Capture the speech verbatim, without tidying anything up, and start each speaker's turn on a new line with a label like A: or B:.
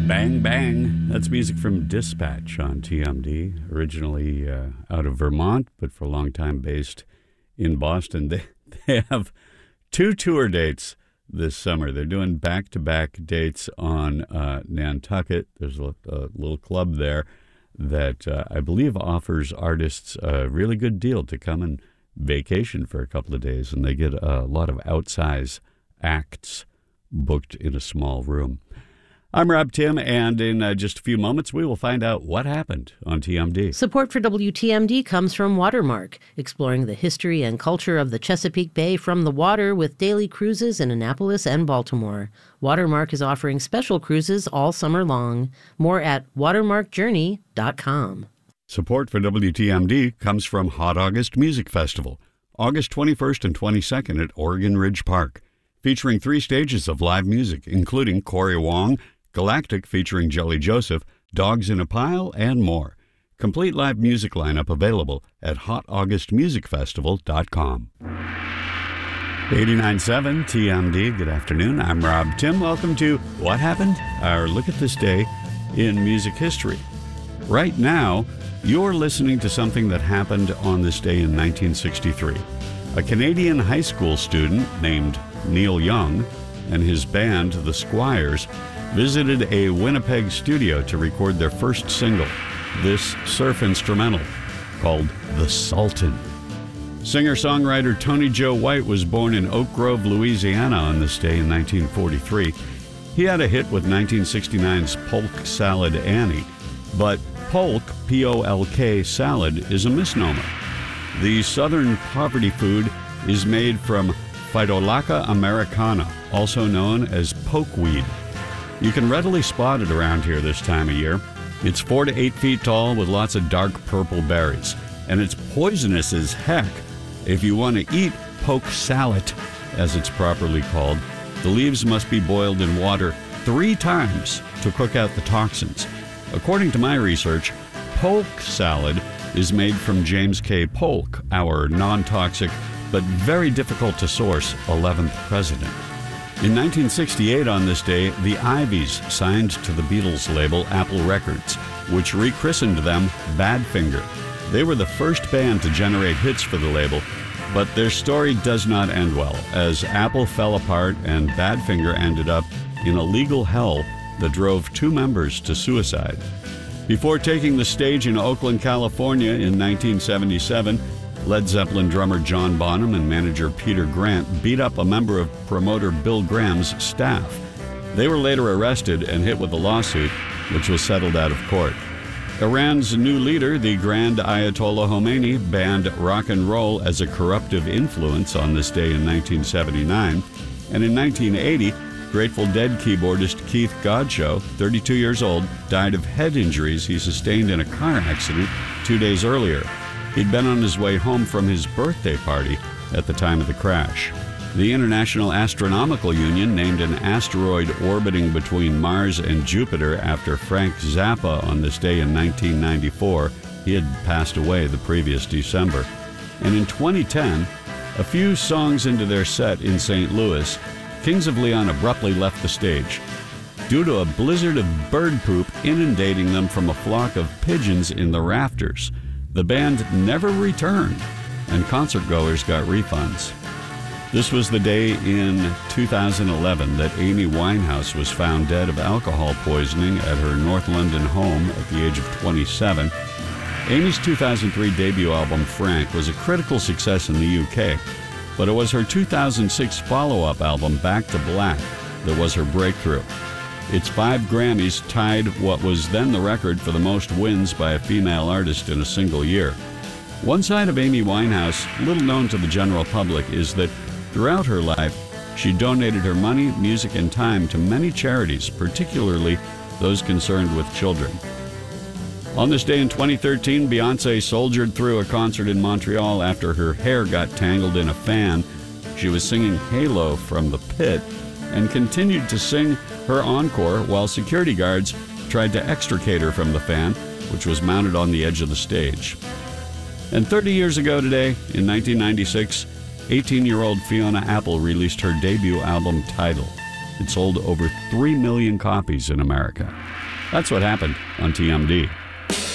A: Bang Bang. That's music from Dispatch on T M D, originally uh, out of Vermont, but for a long time based in Boston. They, they have two tour dates this summer. They're doing back-to-back dates on uh, Nantucket. There's a, a little club there that uh, I believe offers artists a really good deal to come and vacation for a couple of days, and they get a lot of outsize acts booked in a small room. I'm Rob Tim, and in uh, just a few moments, we will find out what happened on T M D.
B: Support for W T M D comes from Watermark, exploring the history and culture of the Chesapeake Bay from the water with daily cruises in Annapolis and Baltimore. Watermark is offering special cruises all summer long. More at watermark journey dot com.
A: Support for W T M D comes from Hot August Music Festival, August twenty-first and twenty-second at Oregon Ridge Park, featuring three stages of live music, including Corey Wong, Galactic featuring Jelly Joseph, Dogs in a Pile, and more. Complete live music lineup available at hot august music festival dot com. eighty-nine point seven T M D, good afternoon. I'm Rob Tim. Welcome to What Happened? Our look at this day in music history. Right now, you're listening to something that happened on this day in nineteen sixty-three. A Canadian high school student named Neil Young and his band, the Squires, visited a Winnipeg studio to record their first single, this surf instrumental, called The Sultan. Singer-songwriter Tony Joe White was born in Oak Grove, Louisiana on this day in nineteen forty-three. He had a hit with nineteen sixty-nine's Polk Salad Annie, but polk, P O L K, salad is a misnomer. The southern poverty food is made from Phytolacca americana, also known as pokeweed. You can readily spot it around here this time of year. It's four to eight feet tall with lots of dark purple berries, and it's poisonous as heck. If you want to eat poke salad, as it's properly called, the leaves must be boiled in water three times to cook out the toxins. According to my research, polk salad is made from James K. Polk, our non-toxic but very difficult to source eleventh president. In nineteen sixty-eight on this day, the Ivies signed to the Beatles label Apple Records, which rechristened them Badfinger. They were the first band to generate hits for the label, but their story does not end well, as Apple fell apart and Badfinger ended up in a legal hell that drove two members to suicide. Before taking the stage in Oakland, California in nineteen seventy-seven, Led Zeppelin drummer John Bonham and manager Peter Grant beat up a member of promoter Bill Graham's staff. They were later arrested and hit with a lawsuit, which was settled out of court. Iran's new leader, the Grand Ayatollah Khomeini, banned rock and roll as a corruptive influence on this day in nineteen seventy-nine. And in nineteen eighty, Grateful Dead keyboardist Keith Godchaux, thirty-two years old, died of head injuries he sustained in a car accident two days earlier. He'd been on his way home from his birthday party at the time of the crash. The International Astronomical Union named an asteroid orbiting between Mars and Jupiter after Frank Zappa on this day in nineteen ninety-four. He had passed away the previous December. And in twenty ten, a few songs into their set in Saint Louis, Kings of Leon abruptly left the stage due to a blizzard of bird poop inundating them from a flock of pigeons in the rafters. The band never returned, and concertgoers got refunds. This was the day in two thousand eleven that Amy Winehouse was found dead of alcohol poisoning at her North London home at the age of twenty-seven. Amy's two thousand three debut album, Frank, was a critical success in the U K, but it was her two thousand six follow-up album, Back to Black, that was her breakthrough. Its five Grammys tied what was then the record for the most wins by a female artist in a single year. One side of Amy Winehouse, little known to the general public, is that throughout her life, she donated her money, music, and time to many charities, particularly those concerned with children. On this day in twenty thirteen, Beyoncé soldiered through a concert in Montreal after her hair got tangled in a fan. She was singing Halo from the Pit and continued to sing her encore while security guards tried to extricate her from the fan, which was mounted on the edge of the stage. And thirty years ago today, in nineteen ninety-six, eighteen-year-old Fiona Apple released her debut album, Tidal. It sold over three million copies in America. That's what happened on T M D.